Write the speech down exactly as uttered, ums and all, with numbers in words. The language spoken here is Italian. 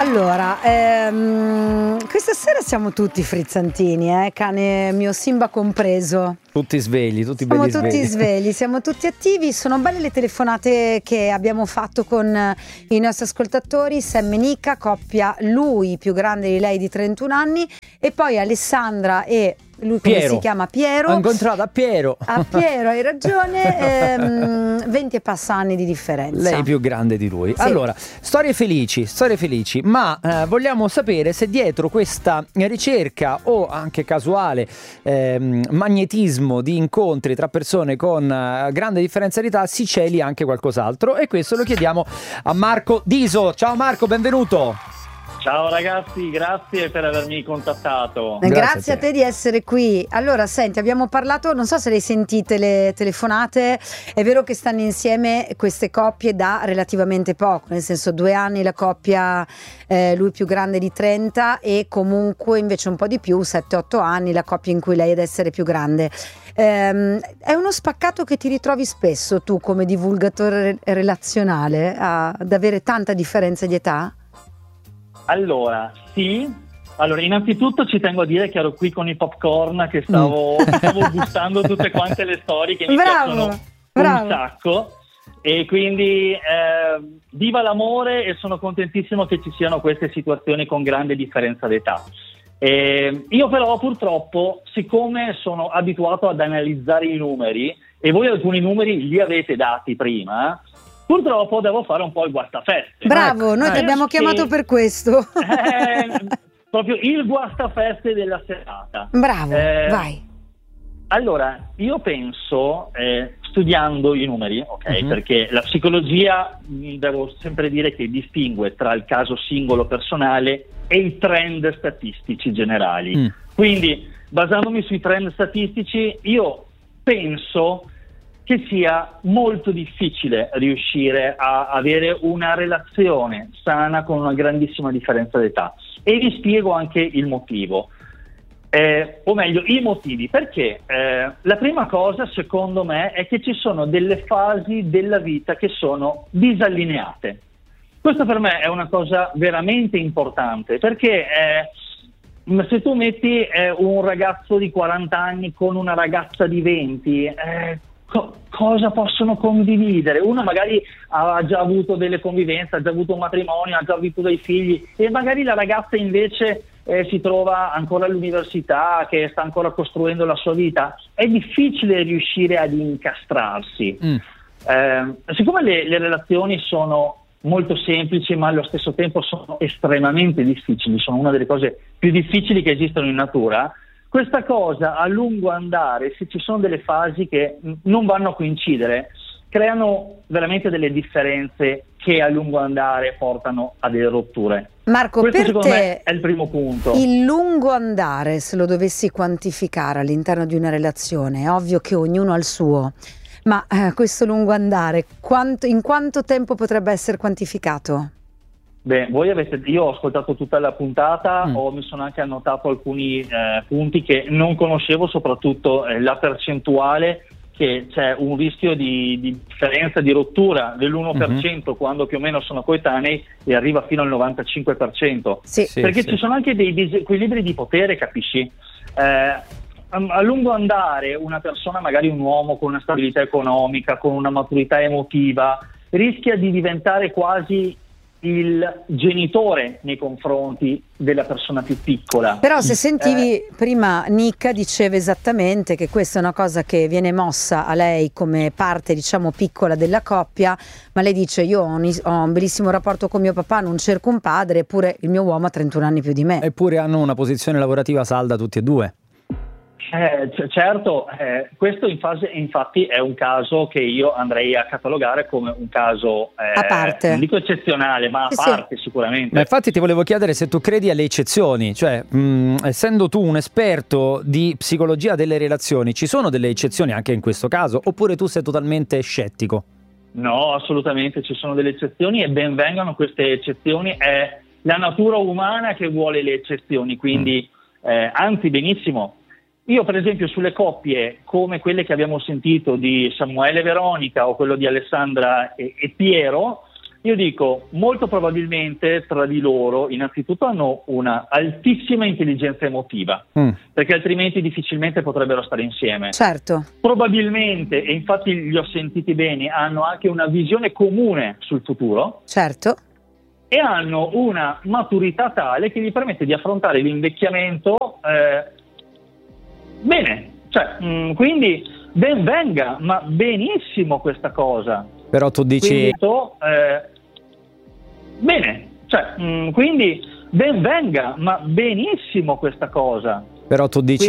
Allora, ehm, questa sera siamo tutti frizzantini, eh, cane mio Simba compreso. Tutti svegli, tutti Siamo belli tutti svegli. svegli, siamo tutti attivi. Sono belle le telefonate che abbiamo fatto con i nostri ascoltatori. Sam e Nica, coppia, lui più grande di lei di trentuno anni, e poi Alessandra e lui come Piero. si chiama? Piero. Ho incontrato a Piero. A Piero, hai ragione, ehm, venti e passa anni di differenza. Lei più grande di lui. Sì. Allora, storie felici, storie felici, ma eh, vogliamo sapere se dietro questa ricerca o anche casuale ehm, magnetismo di incontri tra persone con eh, grande differenza di età si celi anche qualcos'altro, e questo lo chiediamo a Marco Diso. Ciao Marco, benvenuto. Ciao ragazzi, grazie per avermi contattato. Grazie, Grazie a a te te di essere qui. Allora, senti, abbiamo parlato, non so se le hai sentite le telefonate, è vero che stanno insieme queste coppie da relativamente poco, nel senso due anni la coppia, eh, lui più grande di trenta, e comunque invece un po' di più, sette otto anni, la coppia in cui lei è ad essere più grande. Ehm, è uno spaccato che ti ritrovi spesso tu come divulgatore re- relazionale, a- ad avere tanta differenza di età? Allora, sì. Allora, innanzitutto ci tengo a dire che ero qui con i popcorn, che stavo, stavo gustando tutte quante le storie che mi Bravo, piacciono bravo. un sacco. E quindi eh, viva l'amore, e sono contentissimo che ci siano queste situazioni con grande differenza d'età. Eh, io però purtroppo, siccome sono abituato ad analizzare i numeri, e voi alcuni numeri li avete dati prima, purtroppo devo fare un po' il guastafeste. Bravo, noi eh, ti abbiamo perché- chiamato per questo. Eh, proprio il guastafeste della serata. Bravo, Eh, vai. Allora, io penso, eh, studiando i numeri, ok, Mhm. perché la psicologia, mh, devo sempre dire che distingue tra il caso singolo personale e i trend statistici generali. Mm. Quindi, basandomi sui trend statistici, io penso che sia molto difficile riuscire a avere una relazione sana con una grandissima differenza d'età, e vi spiego anche il motivo. Eh, o meglio, i motivi, perché eh, la prima cosa secondo me è che ci sono delle fasi della vita che sono disallineate. Questo per me è una cosa veramente importante, perché eh, se tu metti eh, un ragazzo di quaranta anni con una ragazza di venti, eh, co- cosa possono condividere? Uno magari ha già avuto delle convivenze, ha già avuto un matrimonio, ha già avuto dei figli, e magari la ragazza invece eh, si trova ancora all'università, che sta ancora costruendo la sua vita. È difficile riuscire ad incastrarsi. Mm. Eh, siccome le, le relazioni sono molto semplici, ma allo stesso tempo sono estremamente difficili, sono una delle cose più difficili che esistono in natura, questa cosa a lungo andare, se ci sono delle fasi che mh, non vanno a coincidere, creano veramente delle differenze che a lungo andare portano a delle rotture. Marco, Questo per secondo me te è il primo punto. il lungo andare, se lo dovessi quantificare all'interno di una relazione, è ovvio che ognuno ha il suo, ma eh, questo lungo andare, quanto, in quanto tempo potrebbe essere quantificato? Beh, voi avete, io ho ascoltato tutta la puntata, Mm. ho, mi sono anche annotato alcuni eh, punti che non conoscevo, soprattutto eh, la percentuale, che c'è un rischio di, di differenza, di rottura dell'uno per cento Mhm. quando più o meno sono coetanei, e arriva fino al novantacinque per cento. Sì. Sì, Perché sì. ci sono anche dei disequilibri di potere, capisci? Eh, a, a lungo andare una persona, magari un uomo con una stabilità economica, con una maturità emotiva, rischia di diventare quasi il genitore nei confronti della persona più piccola. Però se sentivi prima Nica diceva esattamente che questa è una cosa che viene mossa a lei come parte, diciamo, piccola della coppia, ma lei dice: io ho un, ho un bellissimo rapporto con mio papà, non cerco un padre, eppure il mio uomo ha trentuno anni più di me. Eppure hanno una posizione lavorativa salda tutti e due. Eh, c- certo, eh, questo in fase, infatti è un caso che io andrei a catalogare come un caso eh, A parte. non dico eccezionale, ma a Sì, sì. parte sicuramente. Ma infatti ti volevo chiedere se tu credi alle eccezioni, cioè mh, essendo tu un esperto di psicologia delle relazioni, ci sono delle eccezioni anche in questo caso, oppure tu sei totalmente scettico? No, assolutamente ci sono delle eccezioni, e ben vengano queste eccezioni. È la natura umana che vuole le eccezioni, quindi eh, anzi benissimo. Io per esempio sulle coppie come quelle che abbiamo sentito di Samuele e Veronica, o quello di Alessandra e, e Piero, io dico, molto probabilmente tra di loro innanzitutto hanno una altissima intelligenza emotiva, mm. perché altrimenti difficilmente potrebbero stare insieme. Certo. Probabilmente, e infatti li ho sentiti bene, hanno anche una visione comune sul futuro. Certo. E hanno una maturità tale che gli permette di affrontare l'invecchiamento eh, bene. Cioè, mh, quindi ben venga, ma benissimo questa cosa. Però tu dici... Quindi, to, eh, bene, cioè, mh, quindi ben venga, ma benissimo questa cosa. Però tu dici